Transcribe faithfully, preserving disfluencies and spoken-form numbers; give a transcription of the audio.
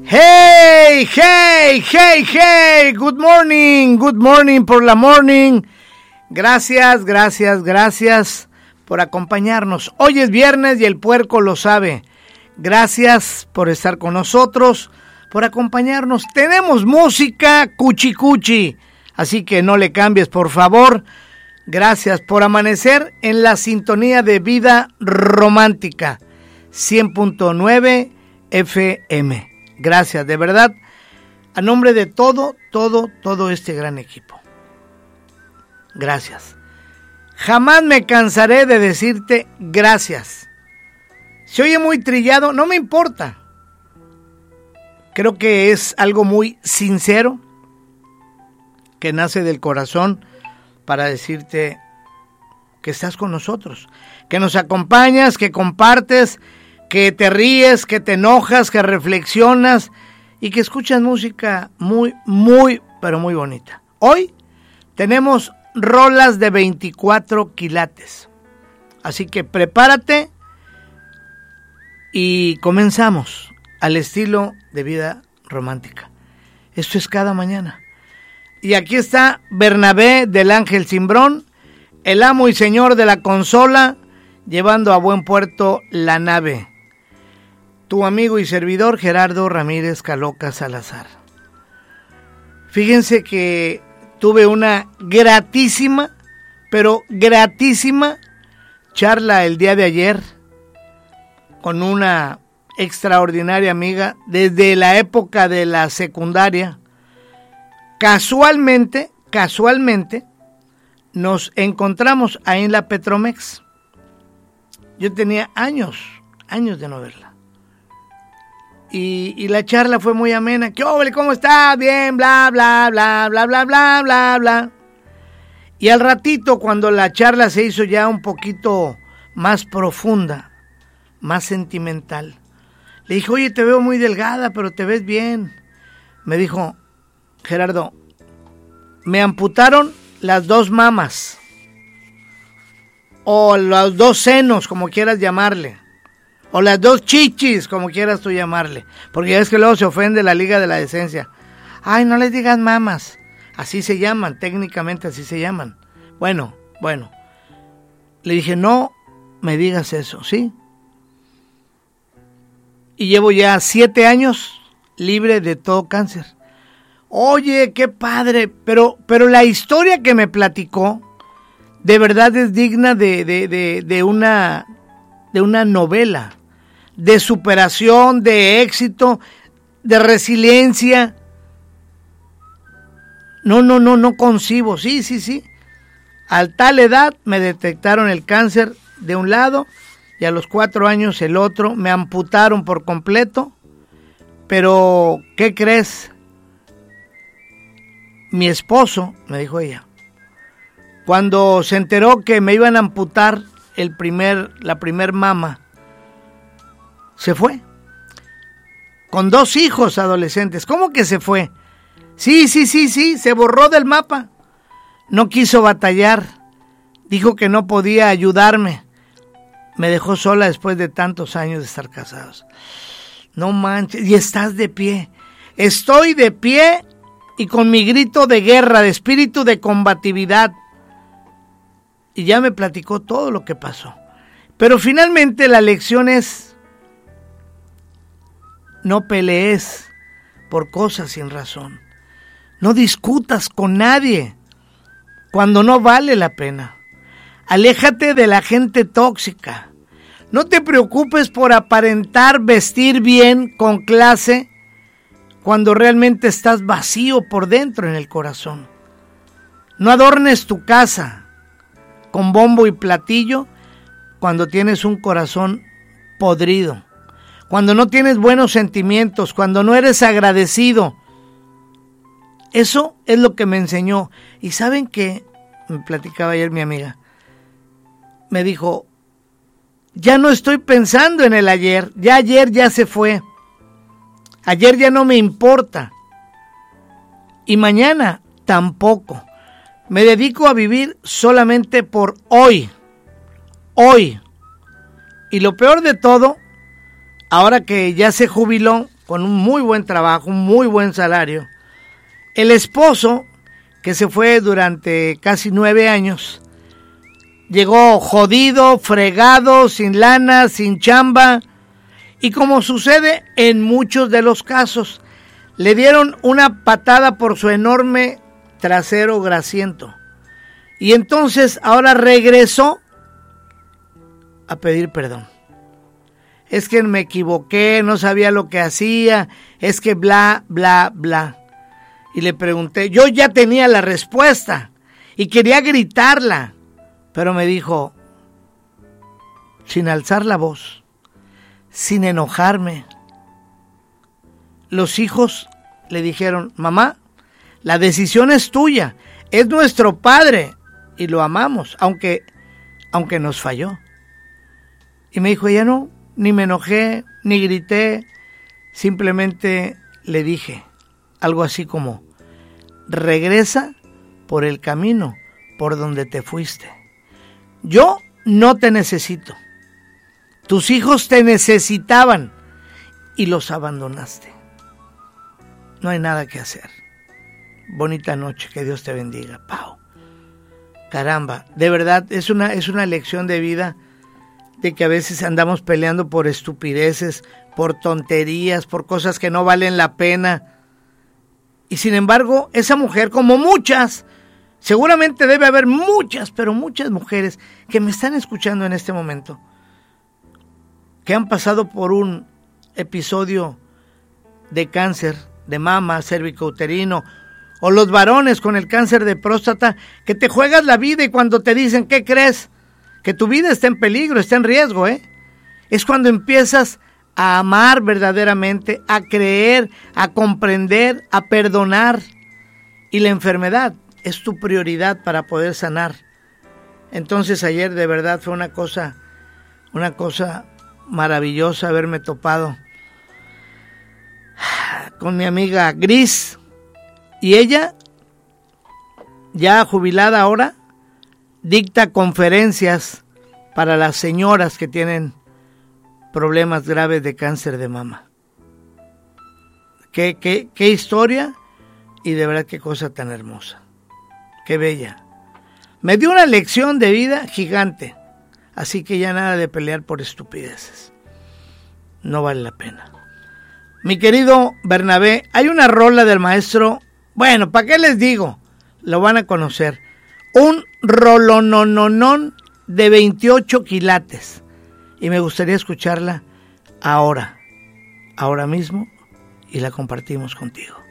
Hey, hey, hey, hey, good morning, good morning por la morning. Gracias, gracias, gracias por acompañarnos. Hoy es viernes y el puerco lo sabe. Gracias por estar con nosotros, por acompañarnos. Tenemos música cuchi cuchi, así que no le cambies, por favor. Gracias por amanecer en la sintonía de Vida Romántica, cien punto nueve F M. Gracias, de verdad, a nombre de todo, todo, todo este gran equipo. Gracias. Jamás me cansaré de decirte gracias. Se oye muy trillado, no me importa. Creo que es algo muy sincero, que nace del corazón para decirte que estás con nosotros, que nos acompañas, que compartes, que te ríes, que te enojas, que reflexionas y que escuchas música muy, muy, pero muy bonita. Hoy tenemos rolas de veinticuatro quilates, así que prepárate y comenzamos al estilo de Vida Romántica. Esto es cada mañana. Y aquí está Bernabé del Ángel Cimbrón, el amo y señor de la consola, llevando a buen puerto la nave. Tu amigo y servidor Gerardo Ramírez Caloca Salazar. Fíjense que tuve una gratísima, pero gratísima charla el día de ayer con una extraordinaria amiga desde la época de la secundaria. Casualmente, casualmente, nos encontramos ahí en la Petromex. Yo tenía años, años de no verla. Y, y la charla fue muy amena. ¿Qué óvole? ¿Cómo está? Bien, bla, bla, bla, bla, bla, bla, bla, bla. Y al ratito, cuando la charla se hizo ya un poquito más profunda, más sentimental, le dije, oye, te veo muy delgada, pero te ves bien. Me dijo, Gerardo, me amputaron las dos mamas, o los dos senos, como quieras llamarle, o las dos chichis, como quieras tú llamarle, porque ya ves que luego se ofende la Liga de la Decencia. Ay, no les digas mamas, así se llaman, técnicamente así se llaman. Bueno, bueno, le dije, no me digas eso, ¿sí? Y llevo ya siete años libre de todo cáncer. Oye, qué padre, pero, pero la historia que me platicó, de verdad es digna de, de, de, de una, de una novela, de superación, de éxito, de resiliencia. No, no, no, no concibo, sí, sí, sí. A tal edad me detectaron el cáncer de un lado y a los cuatro años el otro, me amputaron por completo, pero ¿qué crees? Mi esposo, me dijo ella, cuando se enteró que me iban a amputar el primer, la primer mama, se fue. Con dos hijos adolescentes. ¿Cómo que se fue? Sí, sí, sí, sí, se borró del mapa. No quiso batallar. Dijo que no podía ayudarme. Me dejó sola después de tantos años de estar casados. No manches, y estás de pie. Estoy de pie y con mi grito de guerra, de espíritu de combatividad. Y ya me platicó todo lo que pasó. Pero finalmente la lección es, no pelees por cosas sin razón. No discutas con nadie cuando no vale la pena. Aléjate de la gente tóxica. No te preocupes por aparentar vestir bien, con clase, cuando realmente estás vacío por dentro en el corazón. No adornes tu casa con bombo y platillo cuando tienes un corazón podrido, cuando no tienes buenos sentimientos, cuando no eres agradecido. Eso es lo que me enseñó. Y ¿saben qué? Me platicaba ayer mi amiga. Me dijo, ya no estoy pensando en el ayer, ya ayer ya se fue. Ayer ya no me importa. Y mañana tampoco. Me dedico a vivir solamente por hoy. Hoy. Y lo peor de todo, ahora que ya se jubiló, con un muy buen trabajo, un muy buen salario. El esposo, que se fue durante casi nueve años, llegó jodido, fregado, sin lana, sin chamba, y como sucede en muchos de los casos, le dieron una patada por su enorme trasero grasiento. Y entonces ahora regresó a pedir perdón. Es que me equivoqué, no sabía lo que hacía, es que bla, bla, bla. Y le pregunté, yo ya tenía la respuesta y quería gritarla, pero me dijo, sin alzar la voz, sin enojarme. Los hijos le dijeron, mamá, la decisión es tuya, es nuestro padre y lo amamos, aunque, aunque nos falló. Y me dijo, ya no, ni me enojé, ni grité, simplemente le dije algo así como, regresa por el camino por donde te fuiste. Yo no te necesito. Tus hijos te necesitaban y los abandonaste. No hay nada que hacer. Bonita noche, que Dios te bendiga. Pau. Caramba, de verdad es una, es una lección de vida, de que a veces andamos peleando por estupideces, por tonterías, por cosas que no valen la pena. Y sin embargo, esa mujer, como muchas, seguramente debe haber muchas, pero muchas mujeres que me están escuchando en este momento, que han pasado por un episodio de cáncer de mama, cervicouterino, o los varones con el cáncer de próstata, que te juegas la vida y cuando te dicen, ¿qué crees? Que tu vida está en peligro, está en riesgo, ¿eh? Es cuando empiezas a amar verdaderamente, a creer, a comprender, a perdonar. Y la enfermedad es tu prioridad para poder sanar. Entonces ayer de verdad fue una cosa, una cosa maravillosa haberme topado con mi amiga Gris. Y ella, ya jubilada ahora, dicta conferencias para las señoras que tienen problemas graves de cáncer de mama. Qué, qué, qué historia y de verdad qué cosa tan hermosa. Qué bella. Me dio una lección de vida gigante. Así que ya nada de pelear por estupideces. No vale la pena. Mi querido Bernabé, hay una rola del maestro. Bueno, ¿para qué les digo? Lo van a conocer. Un rolonononón de veintiocho quilates. Y me gustaría escucharla ahora, ahora mismo, y la compartimos contigo.